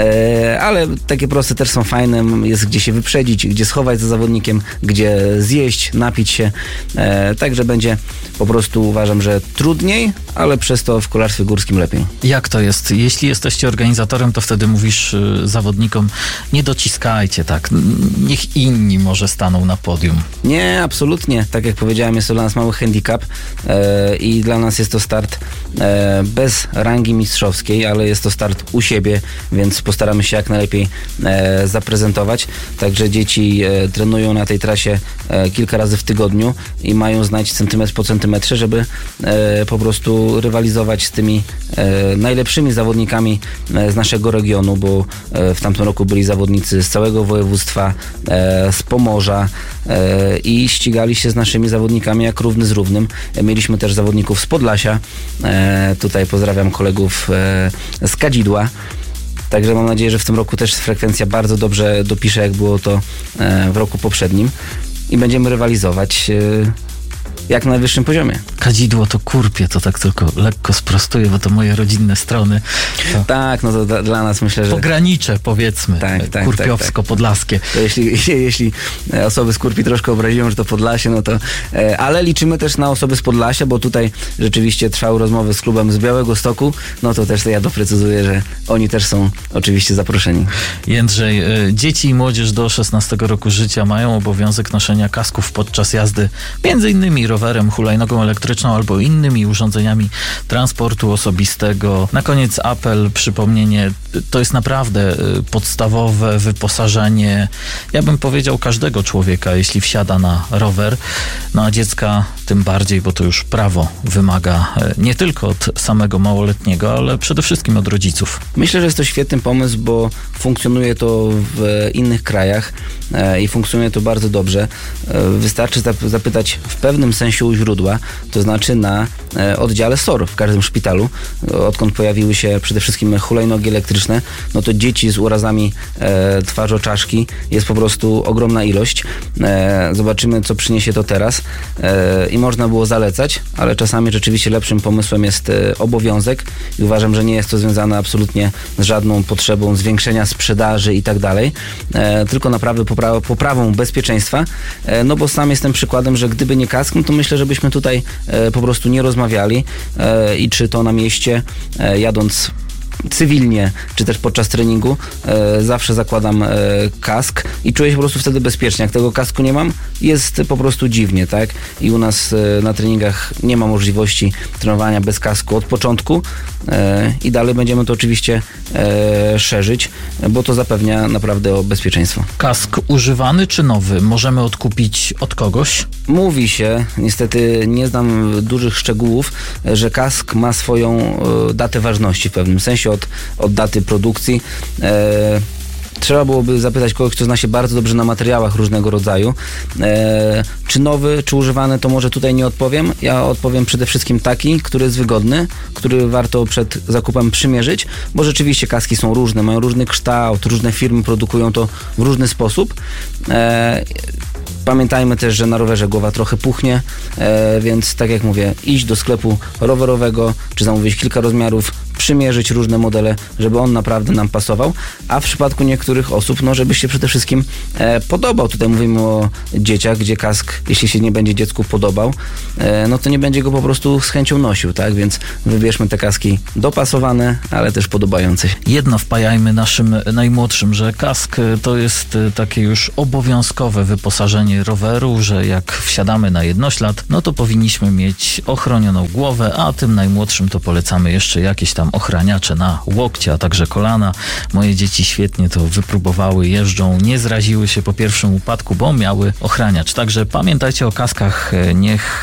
e, ale takie proste też są fajne. Jest gdzie się wyprzedzić, gdzie schować za zawodnikiem, gdzie zjeść, napić się. E, także będzie po prostu, uważam, że trudniej, ale przez to w kolarstwie górskim lepiej. Jak to jest? Jeśli jesteście organizatorem, to wtedy mówisz y, zawodnikom, nie dociskajcie tak, niech inni może staną na podium. Nie, absolutnie. Tak jak powiedziałem, jest to dla nas mały handicap e, i dla nas jest to start e, bez rangi mistrzowskiej, ale jest to start u siebie, więc postaramy się jak najlepiej e, zaprezentować. Także dzieci e, trenują na tej trasie e, kilka razy w tygodniu i mają znać centymetr po centymetrze, żeby e, po prostu rywalizować z tymi e, najlepszymi zawodnikami e, z naszego regionu, bo e, w tamtym roku byli zawodnicy z całego województwa, e, z Pomorza e, i ścigali się z naszymi zawodnikami jak równy z równym. E, mieliśmy też zawodników z Podlasia. E, tutaj pozdrawiam kolegów z Kadzidła. Także mam nadzieję, że w tym roku też frekwencja bardzo dobrze dopisze, jak było to w roku poprzednim i będziemy rywalizować jak na najwyższym poziomie. Kadzidło to Kurpie, to tak tylko lekko sprostuję, bo to moje rodzinne strony. To tak, no to da, dla nas myślę, że... Pogranicze, powiedzmy, tak, tak, kurpiowsko-podlaskie. To jeśli, jeśli osoby z Kurpi troszkę obraziją, że to Podlasie, no to... Ale liczymy też na osoby z Podlasia, bo tutaj rzeczywiście trwały rozmowy z klubem z Białegostoku, no to też to ja doprecyzuję, że oni też są oczywiście zaproszeni. Jędrzej, dzieci i młodzież do szesnastego roku życia mają obowiązek noszenia kasków podczas jazdy, między innymi rowerem, hulajnogą elektryczną albo innymi urządzeniami transportu osobistego. Na koniec apel, przypomnienie, to jest naprawdę podstawowe wyposażenie, ja bym powiedział, każdego człowieka, jeśli wsiada na rower, no a dziecka tym bardziej, bo to już prawo wymaga nie tylko od samego małoletniego, ale przede wszystkim od rodziców. Myślę, że jest to świetny pomysł, bo funkcjonuje to w innych krajach i funkcjonuje to bardzo dobrze. Wystarczy zapytać w pewnym sensie u źródła, to znaczy na oddziale S O R w każdym szpitalu, odkąd pojawiły się przede wszystkim hulajnogi elektryczne, no to dzieci z urazami e, twarzoczaszki jest po prostu ogromna ilość. E, zobaczymy, co przyniesie to teraz e, i można było zalecać, ale czasami rzeczywiście lepszym pomysłem jest e, obowiązek i uważam, że nie jest to związane absolutnie z żadną potrzebą zwiększenia sprzedaży i tak dalej, e, tylko naprawdę popra- poprawą bezpieczeństwa, e, no bo sam jestem przykładem, że gdyby nie kask, no to myślę, żebyśmy tutaj e, po prostu nie rozmawiali e, i czy to na mieście, e, jadąc cywilnie, czy też podczas treningu, e, zawsze zakładam e, kask i czuję się po prostu wtedy bezpiecznie. Jak tego kasku nie mam, jest po prostu dziwnie, tak? I u nas e, na treningach nie ma możliwości trenowania bez kasku od początku e, i dalej będziemy to oczywiście e, szerzyć, bo to zapewnia naprawdę o bezpieczeństwo. Kask używany czy nowy? Możemy odkupić od kogoś? Mówi się, niestety nie znam dużych szczegółów, że kask ma swoją e, datę ważności w pewnym sensie od, od daty produkcji. E, Trzeba byłoby zapytać kogoś, kto zna się bardzo dobrze na materiałach różnego rodzaju. E, czy nowy, czy używany, to może tutaj nie odpowiem. Ja odpowiem przede wszystkim taki, który jest wygodny, który warto przed zakupem przymierzyć, bo rzeczywiście kaski są różne, mają różny kształt, różne firmy produkują to w różny sposób. E, Pamiętajmy też, że na rowerze głowa trochę puchnie, e, więc tak jak mówię, iść do sklepu rowerowego, czy zamówić kilka rozmiarów, przymierzyć różne modele, żeby on naprawdę nam pasował, a w przypadku niektórych osób, no żeby się przede wszystkim e, podobał. Tutaj mówimy o dzieciach, gdzie kask, jeśli się nie będzie dziecku podobał, e, no to nie będzie go po prostu z chęcią nosił, tak? Więc wybierzmy te kaski dopasowane, ale też podobające się. Jedno wpajajmy naszym najmłodszym, że kask to jest takie już obowiązkowe wyposażenie roweru, że jak wsiadamy na jednoślad, no to powinniśmy mieć ochronioną głowę, a tym najmłodszym to polecamy jeszcze jakieś tam ochraniacze na łokcie, a także kolana. Moje dzieci świetnie to wypróbowały, jeżdżą, nie zraziły się po pierwszym upadku, bo miały ochraniacz. Także pamiętajcie o kaskach, niech